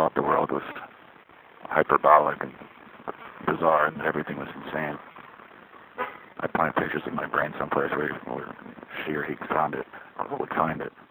thought the world was hyperbolic and bizarre and everything was insane. I planted pictures in my brain someplace where she or he found it, or would find it.